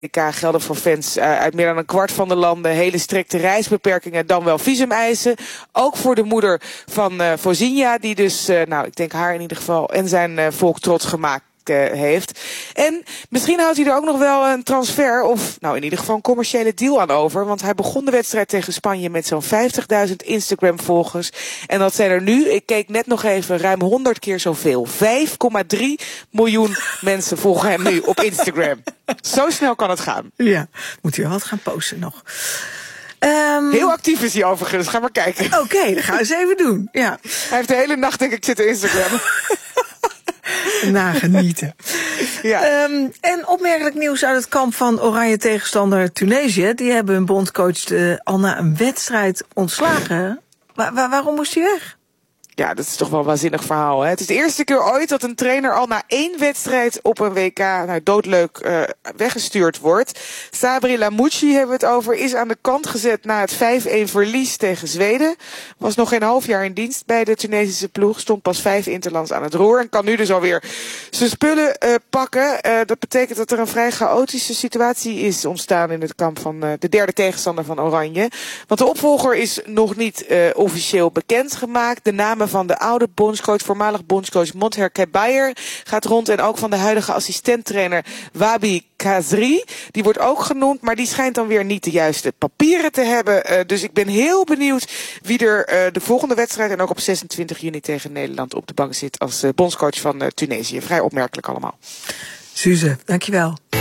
WK gelden voor fans uit meer dan een kwart van de landen hele strikte reisbeperkingen, dan wel visumeisen. Ook voor de moeder van Fosinha, die dus, ik denk haar in ieder geval en zijn volk trots gemaakt heeft. En misschien houdt hij er ook nog wel een transfer of in ieder geval een commerciële deal aan over. Want hij begon de wedstrijd tegen Spanje met zo'n 50.000 Instagram-volgers. En dat zijn er nu, ik keek net nog even, ruim 100 keer zoveel. 5,3 miljoen mensen volgen hem nu op Instagram. Zo snel kan het gaan. Ja, moet hij wel wat gaan posten nog. Heel actief is hij overigens, ga maar kijken. Oké, dat gaan we eens even doen. Ja. Hij heeft de hele nacht denk ik zitten Instagram. Nagenieten. Ja. En opmerkelijk nieuws uit het kamp van oranje tegenstander Tunesië. Die hebben hun bondscoach al na een wedstrijd ontslagen. Waarom moest hij weg? Ja, dat is toch wel een waanzinnig verhaal. Hè? Het is de eerste keer ooit dat een trainer al na 1 wedstrijd op een WK doodleuk weggestuurd wordt. Sabri Lamouchi hebben we het over, is aan de kant gezet na het 5-1 verlies tegen Zweden. Was nog geen half jaar in dienst bij de Tunesische ploeg. Stond pas 5 interlands aan het roer en kan nu dus alweer zijn spullen pakken. Dat betekent dat er een vrij chaotische situatie is ontstaan in het kamp van de derde tegenstander van Oranje. Want de opvolger is nog niet officieel bekendgemaakt. De namen van de oude bondscoach, voormalig bondscoach Monther Kebayer gaat rond. En ook van de huidige assistenttrainer Wabi Kazri. Die wordt ook genoemd, maar die schijnt dan weer niet de juiste papieren te hebben. Dus ik ben heel benieuwd wie er de volgende wedstrijd en ook op 26 juni tegen Nederland op de bank zit als bondscoach van Tunesië. Vrij opmerkelijk allemaal. Suze, dankjewel.